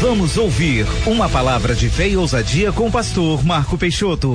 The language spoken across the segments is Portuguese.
Vamos ouvir uma palavra de fé e ousadia com o pastor Marco Peixoto.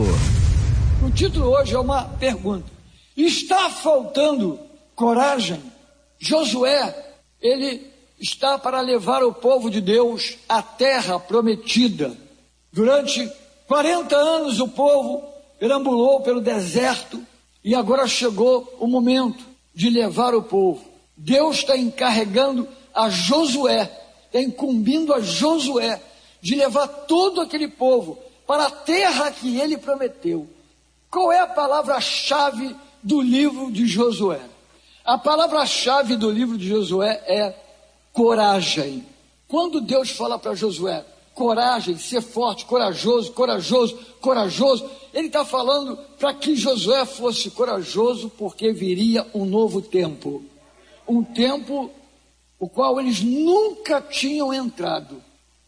O título hoje é uma pergunta: está faltando coragem? Josué, ele está para levar o povo de Deus à terra prometida. Durante 40 anos o povo perambulou pelo deserto e agora chegou o momento de levar o povo. Deus está encarregando a Josué, está incumbindo a Josué de levar todo aquele povo para a terra que ele prometeu. Qual é a palavra-chave do livro de Josué? A palavra-chave do livro de Josué é coragem. Quando Deus fala para Josué, coragem, ser forte, corajoso, corajoso, corajoso, ele está falando para que Josué fosse corajoso, porque viria um novo tempo. Um tempo o qual eles nunca tinham entrado.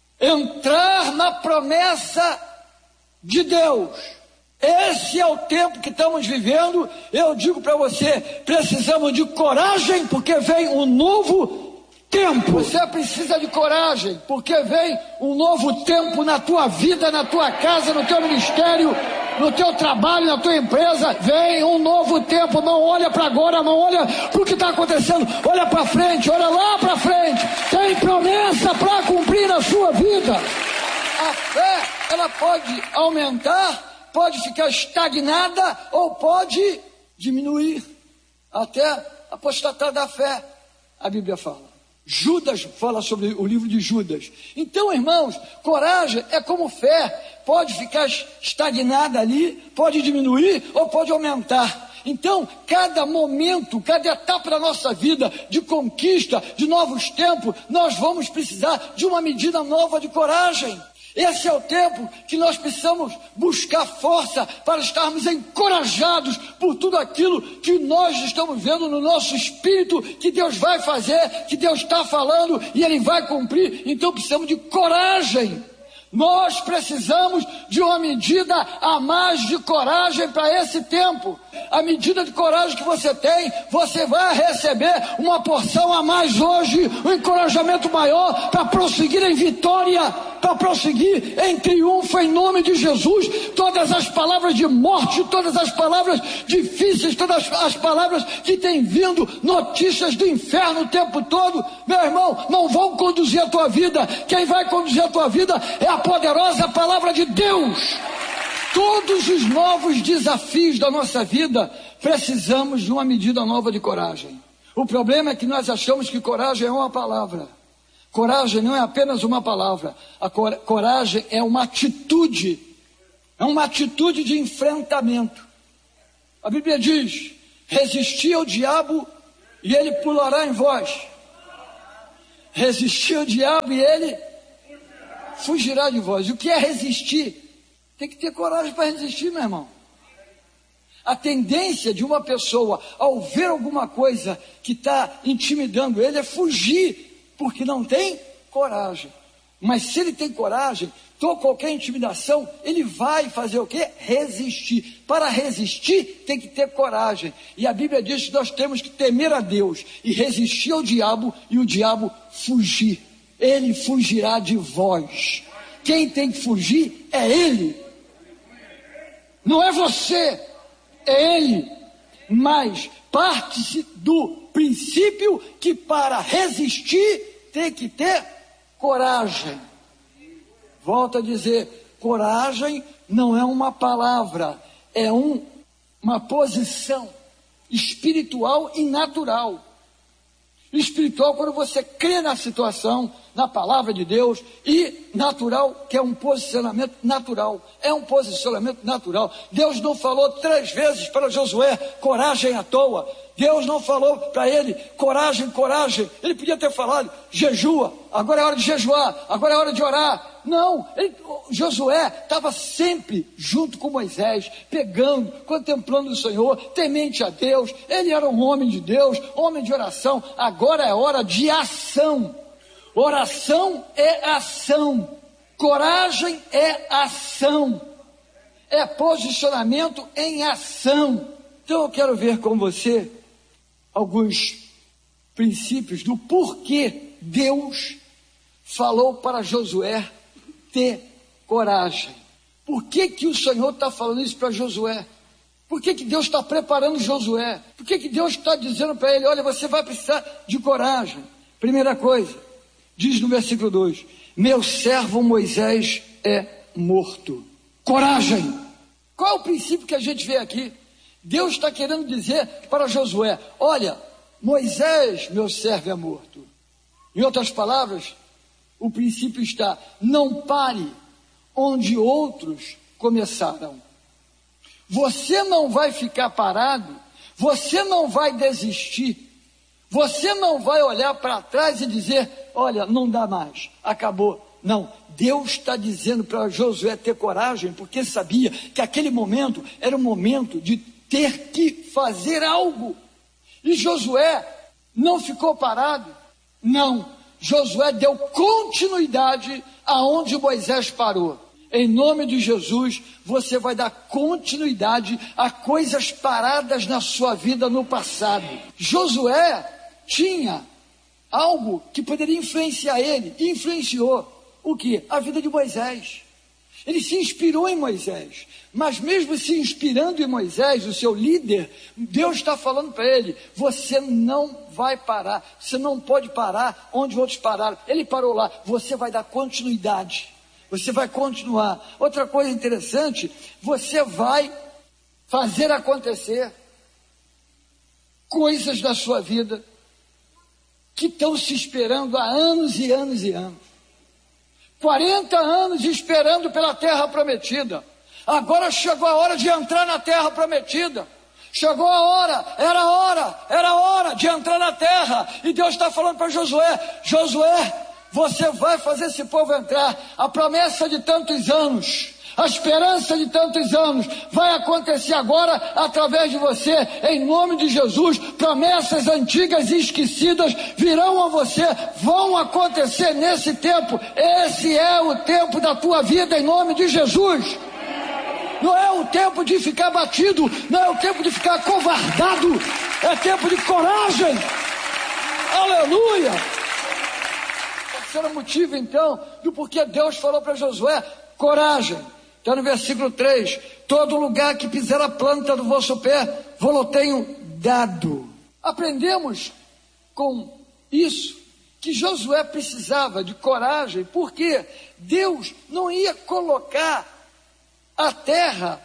Entrar na promessa de Deus. Esse é o tempo que estamos vivendo. Eu digo para você, precisamos de coragem, porque vem um novo tempo. Você precisa de coragem, porque vem um novo tempo na tua vida, na tua casa, no teu ministério, no teu trabalho, na tua empresa. Vem um novo tempo. Não olha para agora, não olha para o que está acontecendo, olha para frente, olha lá para frente. Tem promessa para cumprir na sua vida. A fé, ela pode aumentar, pode ficar estagnada ou pode diminuir, até apostatar da fé. A Bíblia fala. Judas fala sobre o livro de Judas. Então, irmãos, coragem é como fé, pode ficar estagnada ali, pode diminuir ou pode aumentar. Então, cada momento, cada etapa da nossa vida de conquista, de novos tempos, nós vamos precisar de uma medida nova de coragem. Esse é o tempo que nós precisamos buscar força para estarmos encorajados por tudo aquilo que nós estamos vendo no nosso espírito, que Deus vai fazer, que Deus está falando e Ele vai cumprir. Então precisamos de coragem. Nós precisamos de uma medida a mais de coragem para esse tempo. A medida de coragem que você tem, você vai receber uma porção a mais hoje, um encorajamento maior para prosseguir em vitória, para prosseguir em triunfo em nome de Jesus. Todas as palavras de morte, todas as palavras difíceis, todas as palavras que têm vindo, notícias do inferno o tempo todo, meu irmão, não vão conduzir a tua vida. Quem vai conduzir a tua vida é a poderosa palavra de Deus. Todos os novos desafios da nossa vida, precisamos de uma medida nova de coragem. O problema é que nós achamos que coragem é uma palavra. Coragem não é apenas uma palavra. A coragem é uma atitude de enfrentamento. A Bíblia diz: resisti ao diabo e ele pulará em vós. Resisti ao diabo e ele fugirá de vós. E o que é resistir? Tem que ter coragem para resistir, meu irmão. A tendência de uma pessoa, ao ver alguma coisa que está intimidando ele, é fugir, porque não tem coragem. Mas se ele tem coragem, qualquer intimidação, ele vai fazer o quê? Resistir. Para resistir, tem que ter coragem. E a Bíblia diz que nós temos que temer a Deus e resistir ao diabo, e o diabo fugir. Ele fugirá de vós. Quem tem que fugir é ele. Não é você, é ele. Mas parte-se do princípio que para resistir tem que ter coragem. Volto a dizer, coragem não é uma palavra, é uma posição espiritual e natural. Espiritual quando você crê na situação, na palavra de Deus, e natural, que é um posicionamento natural. É um posicionamento natural. Deus não falou 3 vezes para Josué, coragem à toa. Deus não falou para ele, coragem, coragem. Ele podia ter falado, jejua, agora é hora de jejuar, agora é hora de orar. Não, Josué estava sempre junto com Moisés, pegando, contemplando o Senhor, temente a Deus. Ele era um homem de Deus, homem de oração. Agora é hora de ação. Oração é ação, coragem é ação, é posicionamento em ação. Então eu quero ver com você alguns princípios do porquê Deus falou para Josué ter coragem. Por que o Senhor está falando isso para Josué? Por que Deus está preparando Josué? Por que Deus está dizendo para ele, olha, você vai precisar de coragem? Primeira coisa, diz no versículo 2, meu servo Moisés é morto. Coragem! Qual é o princípio que a gente vê aqui? Deus está querendo dizer para Josué, olha, Moisés, meu servo, é morto. Em outras palavras, o princípio está, não pare onde outros começaram. Você não vai ficar parado, você não vai desistir, você não vai olhar para trás e dizer, olha, não dá mais, acabou. Não, Deus está dizendo para Josué ter coragem, porque sabia que aquele momento era um momento de ter que fazer algo. E Josué não ficou parado, não, Josué deu continuidade aonde Moisés parou. Em nome de Jesus, você vai dar continuidade a coisas paradas na sua vida no passado. Josué tinha algo que poderia influenciar ele, e influenciou. O que? A vida de Moisés. Ele se inspirou em Moisés, mas mesmo se inspirando em Moisés, o seu líder, Deus está falando para ele, você não vai parar, você não pode parar onde outros pararam. Ele parou lá, você vai dar continuidade, você vai continuar. Outra coisa interessante, você vai fazer acontecer coisas da sua vida que estão se esperando há anos e anos e anos. 40 anos esperando pela terra prometida. Agora chegou a hora de entrar na terra prometida. Chegou a hora, era hora de entrar na terra. E Deus está falando para Josué, Josué, você vai fazer esse povo entrar. A promessa de tantos anos, a esperança de tantos anos vai acontecer agora através de você, em nome de Jesus. Promessas antigas e esquecidas virão a você, vão acontecer nesse tempo. Esse é o tempo da tua vida, em nome de Jesus. Não é o tempo de ficar batido, não é o tempo de ficar acovardado, é tempo de coragem. Aleluia! Terceiro motivo então do porquê Deus falou para Josué, coragem. Está no versículo 3, todo lugar que pisar a planta do vosso pé, vou-lo tenho dado. Aprendemos com isso que Josué precisava de coragem, porque Deus não ia colocar a terra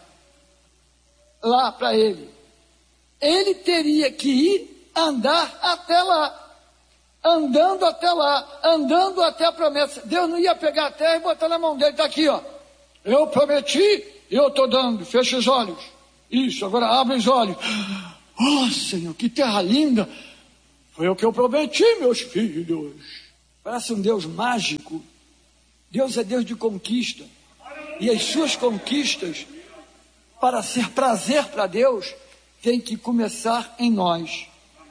lá para ele. Ele teria que ir andar até lá, andando até lá, andando até a promessa. Deus não ia pegar a terra e botar na mão dele, está aqui, ó. Eu prometi e eu estou dando. Fecha os olhos. Isso, agora abre os olhos. Oh, Senhor, que terra linda. Foi o que eu prometi, meus filhos. Parece um Deus mágico. Deus é Deus de conquista. E as suas conquistas, para ser prazer para Deus, tem que começar em nós.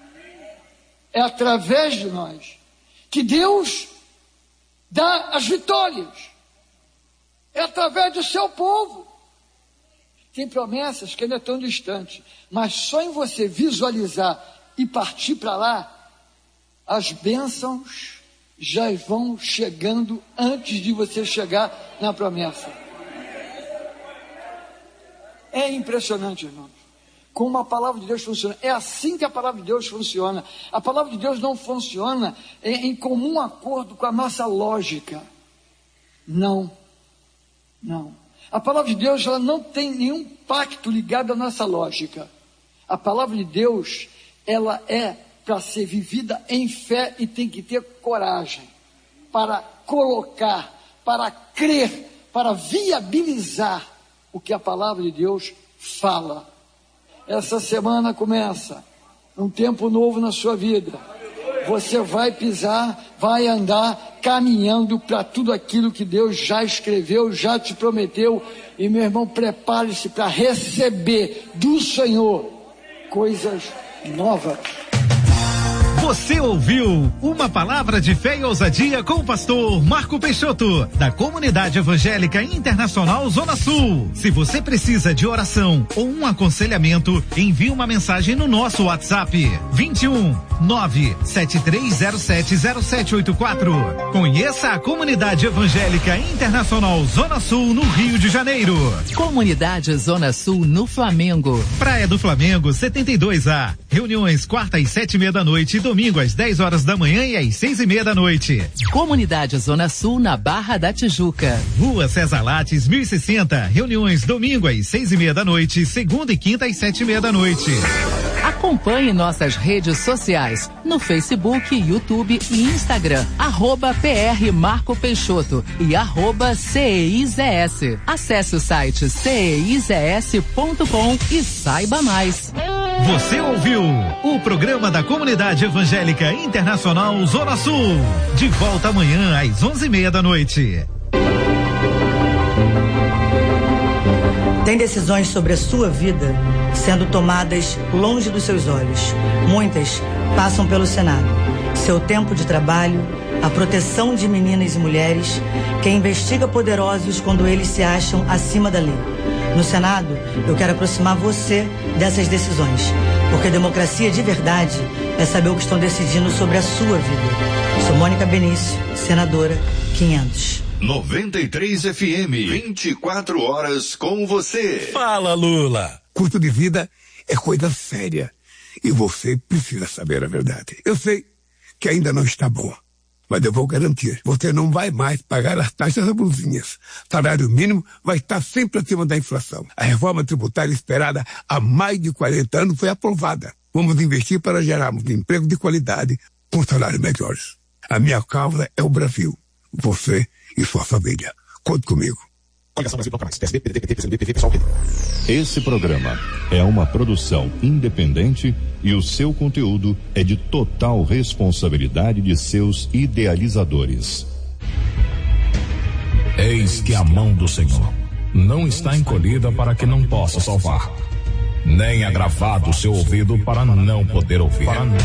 É através de nós que Deus dá as vitórias. É através do seu povo. Tem promessas que ainda estão distantes, mas só em você visualizar e partir para lá, as bênçãos já vão chegando antes de você chegar na promessa. É impressionante, irmãos, como a palavra de Deus funciona. É assim que a palavra de Deus funciona. A palavra de Deus não funciona em comum acordo com a nossa lógica. Não. A palavra de Deus, ela não tem nenhum pacto ligado à nossa lógica. A palavra de Deus, ela é para ser vivida em fé e tem que ter coragem para colocar, para crer, para viabilizar o que a palavra de Deus fala. Essa semana começa um tempo novo na sua vida. Você vai pisar, vai andar caminhando para tudo aquilo que Deus já escreveu, já te prometeu. E meu irmão, prepare-se para receber do Senhor coisas novas. Você ouviu Uma Palavra de Fé e Ousadia com o pastor Marco Peixoto, da Comunidade Evangélica Internacional Zona Sul. Se você precisa de oração ou um aconselhamento, envie uma mensagem no nosso WhatsApp 21 973070784. Conheça a Comunidade Evangélica Internacional Zona Sul no Rio de Janeiro. Comunidade Zona Sul no Flamengo. Praia do Flamengo 72A. Reuniões quarta às 7:30 da noite e domingo às 10 horas da manhã e às 6:30 da noite. Comunidade Zona Sul na Barra da Tijuca. Rua César Lattes 1060. Reuniões domingo às 6:30 da noite, segunda e quinta às 7:30 da noite. Acompanhe nossas redes sociais no Facebook, YouTube e Instagram, @PR Marco Peixoto e @CEIZS. Acesse o site ceizs.com e saiba mais. Você ouviu o programa da Comunidade Evangélica Internacional Zona Sul. De volta amanhã às 11:30 da noite. Tem decisões sobre a sua vida sendo tomadas longe dos seus olhos. Muitas passam pelo Senado. Seu tempo de trabalho, a proteção de meninas e mulheres, que investiga poderosos quando eles se acham acima da lei. No Senado, eu quero aproximar você dessas decisões, porque democracia de verdade é saber o que estão decidindo sobre a sua vida. Sou Mônica Benício, senadora 500. 93 FM, 24 horas com você. Fala, Lula. Custo de vida é coisa séria e você precisa saber a verdade. Eu sei que ainda não está bom, mas eu vou garantir, você não vai mais pagar as taxas abusivas. Salário mínimo vai estar sempre acima da inflação. A reforma tributária esperada há mais de 40 anos foi aprovada. Vamos investir para gerarmos emprego de qualidade com salários melhores. A minha causa é o Brasil. Você e sua família. Conte comigo. Esse programa é uma produção independente e o seu conteúdo é de total responsabilidade de seus idealizadores. Eis que a mão do Senhor não está encolhida para que não possa salvar, nem agravado o seu ouvido para não poder ouvir.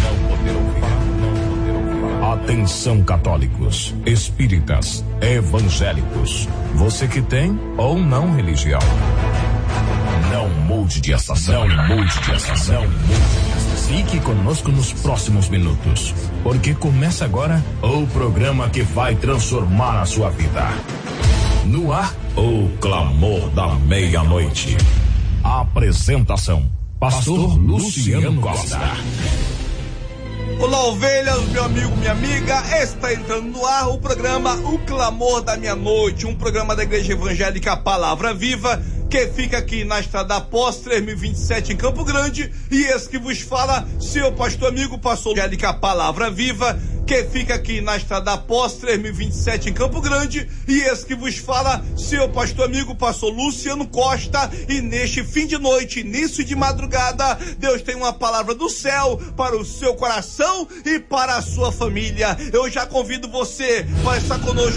Atenção, católicos, espíritas, evangélicos, você que tem ou não religião. Não mude de estação, não mude de estação, não mude de estação. Fique conosco nos próximos minutos, porque começa agora o programa que vai transformar a sua vida. No ar, o Clamor da Meia-Noite. Apresentação, Pastor Luciano Costa. Olá, ovelhas, meu amigo, minha amiga, está entrando no ar o programa O Clamor da Meia-Noite, um programa da Igreja Evangélica Palavra Viva, que fica aqui na Estrada Pós 3027 em Campo Grande, e esse que vos fala, seu pastor amigo, pastor Evangélica Palavra Viva, que fica aqui na Estrada Pós 3027 em Campo Grande, e esse que vos fala, seu pastor amigo, pastor Luciano Costa. E neste fim de noite, início de madrugada, Deus tem uma palavra do céu para o seu coração e para a sua família. Eu já convido você para estar conosco